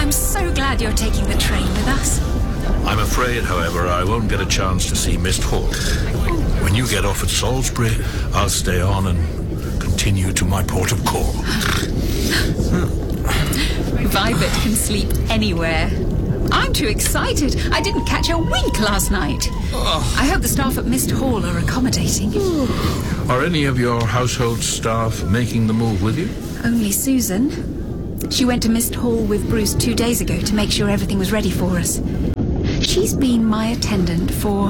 I'm so glad you're taking the train with us. I'm afraid, however, I won't get a chance to see Mist Hall. When you get off at Salisbury, I'll stay on and continue to my port of call. Vibert can sleep anywhere. I'm too excited. I didn't catch a wink last night. I hope the staff at Mist Hall are accommodating. Are any of your household staff making the move with you? Only Susan. She went to Mist Hall with Bruce 2 days ago to make sure everything was ready for us. She's been my attendant for...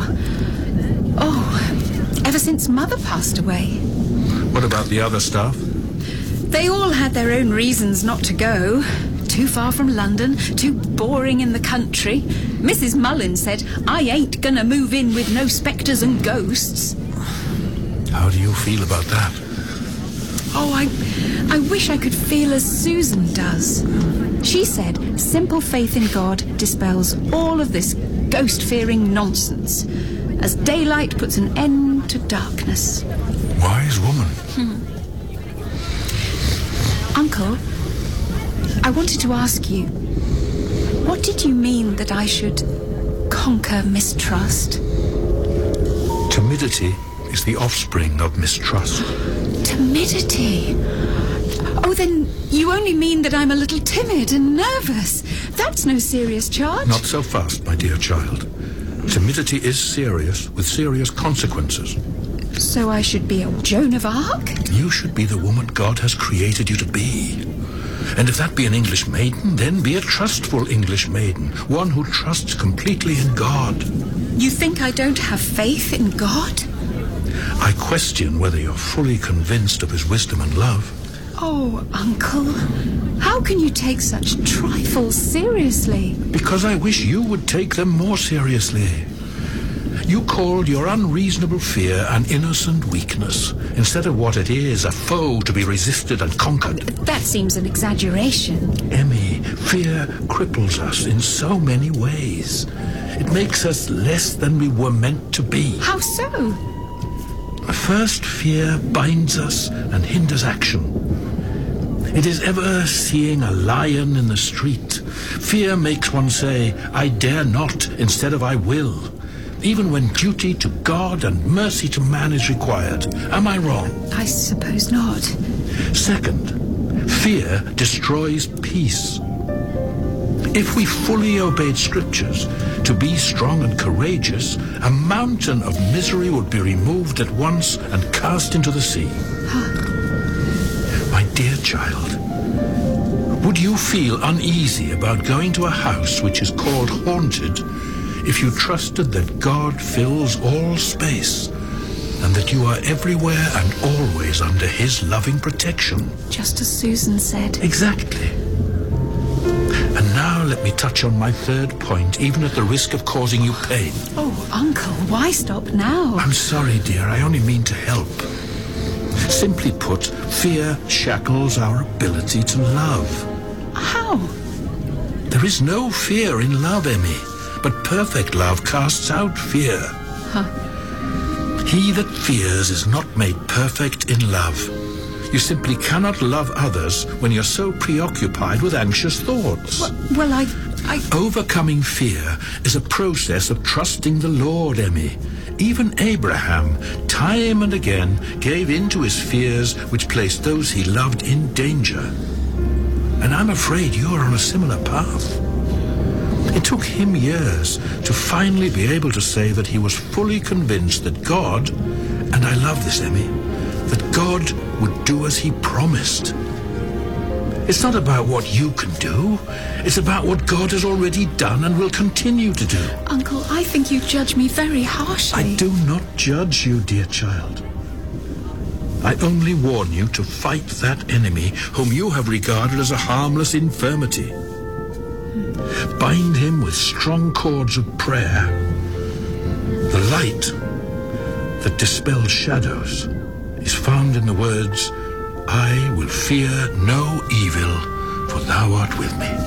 ever since Mother passed away. What about the other staff? They all had their own reasons not to go. Too far from London, too boring in the country. Mrs. Mullins said, I ain't gonna move in with no spectres and ghosts. How do you feel about that? Oh, I wish I could feel as Susan does. She said simple faith in God dispels all of this ghost-fearing nonsense, as daylight puts an end to darkness. Wise woman. Uncle, I wanted to ask you, what did you mean that I should conquer mistrust? Timidity is the offspring of mistrust. Timidity? Oh, then you only mean that I'm a little timid and nervous. That's no serious charge. Not so fast, my dear child. Timidity is serious, with serious consequences. So I should be a Joan of Arc? You should be the woman God has created you to be. And if that be an English maiden, then be a trustful English maiden, one who trusts completely in God. You think I don't have faith in God? I question whether you're fully convinced of his wisdom and love. Oh, Uncle, how can you take such trifles seriously? Because I wish you would take them more seriously. You called your unreasonable fear an innocent weakness, instead of what it is, a foe to be resisted and conquered. That seems an exaggeration. Emmy, fear cripples us in so many ways. It makes us less than we were meant to be. How so? First, fear binds us and hinders action. It is ever seeing a lion in the street. Fear makes one say, I dare not, instead of I will. Even when duty to God and mercy to man is required. Am I wrong? I suppose not. Second, fear destroys peace. If we fully obeyed scriptures, to be strong and courageous, a mountain of misery would be removed at once and cast into the sea. My dear child, would you feel uneasy about going to a house which is called haunted if you trusted that God fills all space and that you are everywhere and always under his loving protection? Just as Susan said. Exactly. And now let me touch on my third point, even at the risk of causing you pain. Oh, Uncle, why stop now? I'm sorry, dear. I only mean to help. Simply put, fear shackles our ability to love. How? There is no fear in love, Emmy, but perfect love casts out fear. He that fears is not made perfect in love. You simply cannot love others when you're so preoccupied with anxious thoughts. Well, I... Overcoming fear is a process of trusting the Lord, Emmy. Even Abraham, time and again, gave in to his fears which placed those he loved in danger. And I'm afraid you're on a similar path. It took him years to finally be able to say that he was fully convinced that God, and I love this, Emmy, that God would do as he promised. It's not about what you can do. It's about what God has already done and will continue to do. Uncle, I think you judge me very harshly. I do not judge you, dear child. I only warn you to fight that enemy whom you have regarded as a harmless infirmity. Bind him with strong cords of prayer. The light that dispels shadows is found in the words, I will fear no evil, for thou art with me.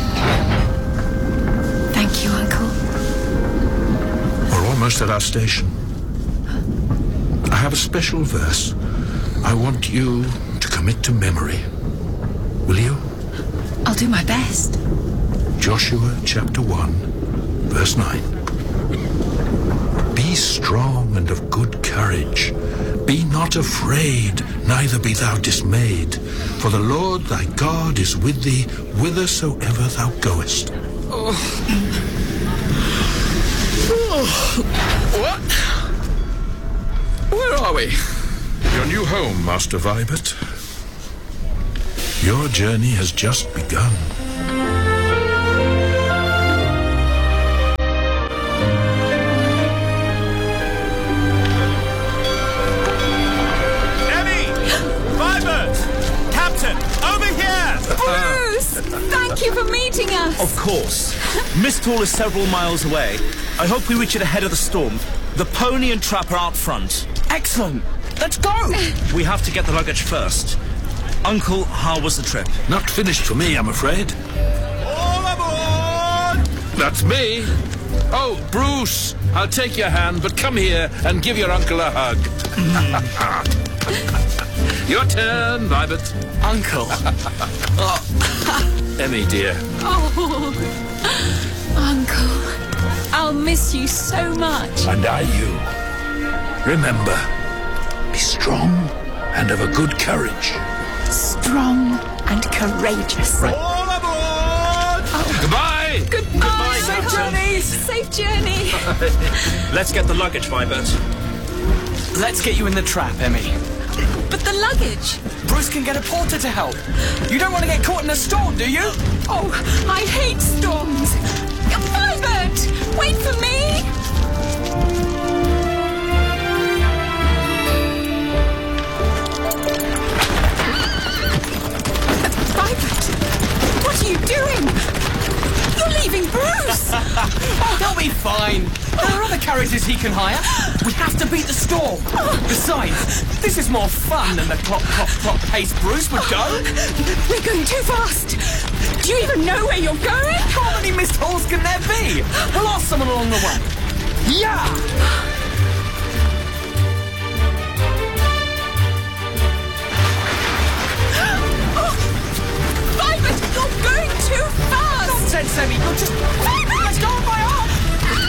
Thank you, Uncle. We're almost at our station. I have a special verse I want you to commit to memory. Will you? I'll do my best. Joshua chapter 1, verse 9. Be strong and of good courage. Be not afraid, neither be thou dismayed. For the Lord thy God is with thee whithersoever thou goest. What? Where are we? Your new home, Master Vibert. Your journey has just begun. Thank you for meeting us. Of course. Misthall is several miles away. I hope we reach it ahead of the storm. The pony and trap are out front. Excellent. Let's go. We have to get the luggage first. Uncle, how was the trip? Not finished for me, I'm afraid. All aboard! That's me. Oh, Bruce, I'll take your hand, but come here and give your uncle a hug. Your turn, Vibert. Uncle. Emmy, dear. Oh, Uncle, I'll miss you so much. And I you. Remember, be strong and of a good courage. Strong and courageous. Right. All aboard! Goodbye! Goodbye. Safe journeys! Safe journey. Let's get the luggage, Vibert. Let's get you in the trap, Emmy. But the luggage. Bruce can get a porter to help. You don't want to get caught in a storm, do you? Oh, I hate storms. Vibert, wait for me. Vibert, what are you doing? You're leaving Bruce. Oh, they'll be fine. There are other carriages he can hire. We have to beat the storm. Besides, this is more fun than the clock, clock, clock pace Bruce would go. We're going too fast. Do you even know where you're going? How many missed holes can there be? We'll ask someone along the way. Yeah! Vibert, you're going too fast. Nonsense, Emmy. You're just